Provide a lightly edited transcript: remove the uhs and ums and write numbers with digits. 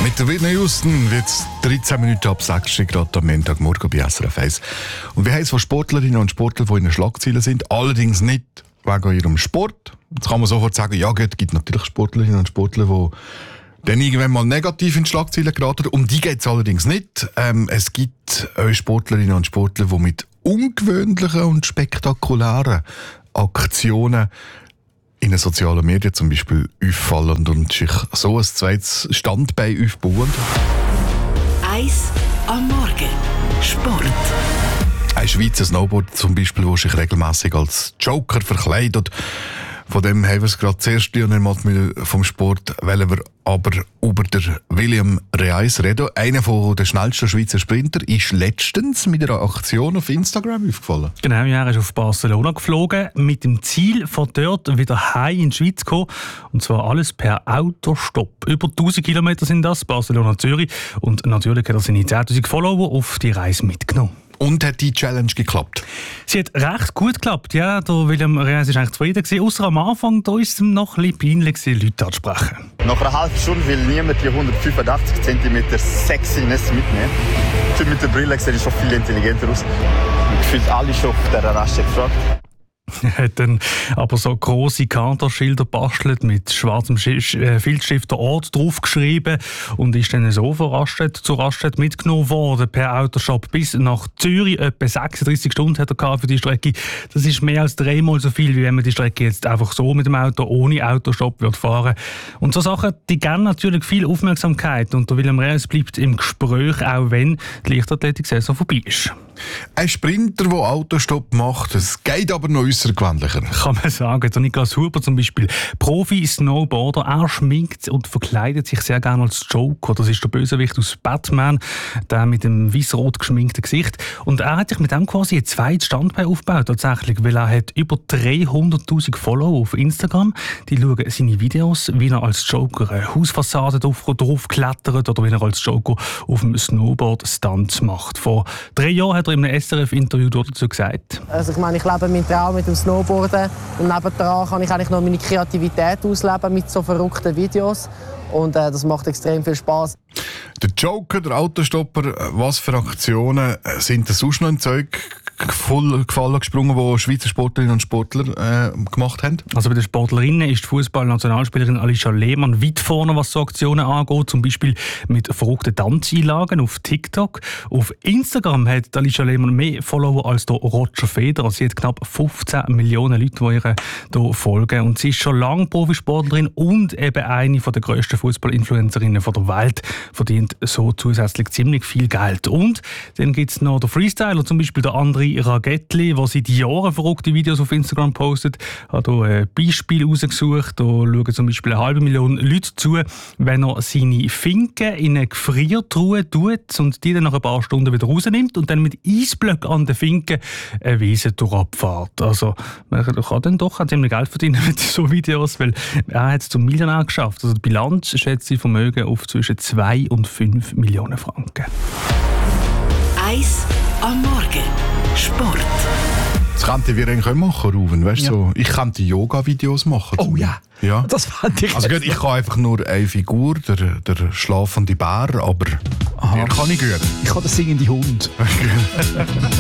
Mit der Whitney Houston wird es 13 Minuten ab 6 Grad am Montagmorgen bei SRF 1. Und wir haben es von Sportlerinnen und Sportlern, die in den Schlagzeilen sind, allerdings nicht wegen ihrem Sport. Jetzt kann man sofort sagen, ja, es gibt natürlich Sportlerinnen und Sportler, die dann irgendwann mal negativ in die Schlagzeilen geraten. Um die geht es allerdings nicht. Es gibt Sportlerinnen und Sportler, die mit ungewöhnlichen und spektakulären Aktionen in den sozialen Medien zum Beispiel auffallen und sich so ein zweites Standbein aufbauen. 1 am Morgen. Sport. Ein Schweizer Snowboarder zum Beispiel, der sich regelmäßig als Joker verkleidet. Von dem haben wir es gerade zuerst vom Sport, wollen wir aber über den William Reis reden. Einer der schnellsten Schweizer Sprinter ist letztens mit einer Aktion auf Instagram aufgefallen. Genau, ja, er ist auf Barcelona geflogen, mit dem Ziel, von dort wieder heim in die Schweiz zu kommen. Und zwar alles per Autostopp. Über 1000 Kilometer sind das, Barcelona-Zürich. Und natürlich hat er seine 10'000 Follower auf die Reise mitgenommen. Und hat die Challenge geklappt? Sie hat recht gut geklappt, ja. Der William Reis war eigentlich zufrieden. Ausser am Anfang, da war es ihm noch ein bisschen peinlich, Leute anzusprechen. Nach einer halben Stunde will niemand die 185 cm Sexiness mitnehmen. Mit der Brille sieht es schon viel intelligenter aus. Gefühlt alle schon auf dieser Raststätte gefragt. Er hat dann aber so grosse Kanterschilder bastelt mit schwarzem Filzstift den Ort draufgeschrieben und ist dann so von Raststätte zu Raststätte mitgenommen worden per Autoshop bis nach Zürich. Etwa 36 Stunden hat er für die Strecke. Das ist mehr als 3-mal so viel, wie wenn man die Strecke jetzt einfach so mit dem Auto ohne Autoshop fahren würde. Und so Sachen, die geben natürlich viel Aufmerksamkeit und der William Reis bleibt im Gespräch, auch wenn die Leichtathletik-Saison vorbei ist. Ein Sprinter, der Autostopp macht, es geht aber noch außergewöhnlicher. Kann man sagen. Der Niklas Huber zum Beispiel, Profi-Snowboarder, er schminkt und verkleidet sich sehr gerne als Joker. Das ist der Bösewicht aus Batman, der mit dem weiß-rot geschminkten Gesicht. Und er hat sich mit dem quasi ein zweites Standbein aufgebaut, tatsächlich, weil er hat über 300'000 Follower auf Instagram. Die schauen seine Videos, wie er als Joker eine Hausfassade drauf klettert oder wie er als Joker auf dem Snowboard Stunts macht. Vor 3 Jahren hat er in einem SRF-Interview dazu gesagt. Also ich meine, ich lebe meinen Traum mit dem Snowboarden und nebenan kann ich eigentlich noch meine Kreativität ausleben mit so verrückten Videos und das macht extrem viel Spass. Der Joker, der Autostopper, was für Aktionen sind da sonst noch im Zeug gefallen, gesprungen, die Schweizer Sportlerinnen und Sportler gemacht haben? Also bei den Sportlerinnen ist die Fußball-Nationalspielerin Alicia Lehmann weit vorne, was so Aktionen angeht, zum Beispiel mit verrückten Tanzeinlagen auf TikTok. Auf Instagram hat Alicia Lehmann mehr Follower als der Roger Federer. Sie hat knapp 15 Millionen Leute, die ihr hier folgen. Und sie ist schon lange Profisportlerin und eben eine der grössten Fußball-Influencerinnen der Welt. Verdient so zusätzlich ziemlich viel Geld. Und dann gibt es noch den Freestyler, zum Beispiel der André Ragettli, der seit Jahren verrückte Videos auf Instagram postet. Er hat hier ein Beispiel rausgesucht. Da schauen zum Beispiel 500'000 Leute zu, wenn er seine Finken in eine Gefriertruhe tut und die dann nach ein paar Stunden wieder rausnimmt und dann mit Eisblöcken an den Finken eine Wiese durchabfährt. Also man kann dann doch auch ziemlich Geld verdienen mit so Videos, weil er hat es zum Millionär geschafft. Also die Bilanz schätzt sein Vermögen auf zwischen 2 und 5 Millionen Franken. 1 am Morgen. Sport. Das könnten wir eigentlich auch machen, Ruven. Weißt, ja. So, ich könnte Yoga-Videos machen. Oh ja. Ja. Das fand ich. Also gut, ich kann einfach nur eine Figur, der schlafende Bär, aber mehr kann ich gut. Ich kann den singenden Hund.